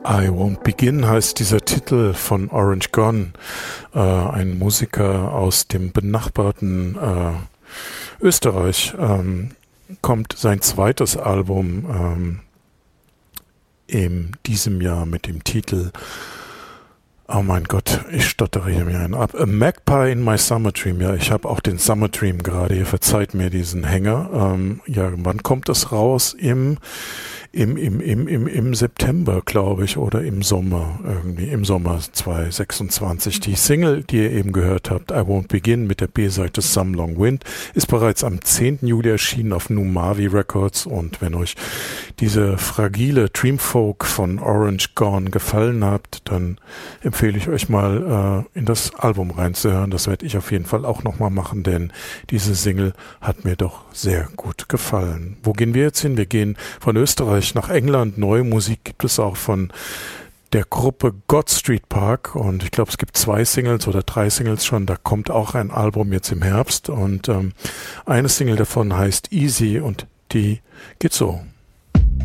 I Won't Begin heißt dieser Titel von Orange Gone, ein Musiker aus dem benachbarten Österreich. Kommt sein zweites Album in diesem Jahr mit dem Titel, oh mein Gott, ich stottere hier mir einen ab. A Magpie in My Summer Dream. Ja, ich habe auch den Summer Dream gerade hier. Verzeiht mir diesen Hänger. Ja, wann kommt das raus? Im September, glaube ich, oder im Sommer, irgendwie im Sommer 2026. Die Single, die ihr eben gehört habt, I Won't Begin mit der B-Seite Some Long Wind, ist bereits am 10. Juli erschienen auf Numavi Records, und wenn euch diese fragile Dreamfolk von Orange Gone gefallen hat, dann empfehle ich euch mal in das Album reinzuhören. Das werde ich auf jeden Fall auch nochmal machen, denn diese Single hat mir doch sehr gut gefallen. Wo gehen wir jetzt hin? Wir gehen von Österreich nach England. Neue Musik gibt es auch von der Gruppe God Street Park, und ich glaube, es gibt 2 Singles oder 3 Singles schon. Da kommt auch ein Album jetzt im Herbst, und eine Single davon heißt Easy, und die geht so.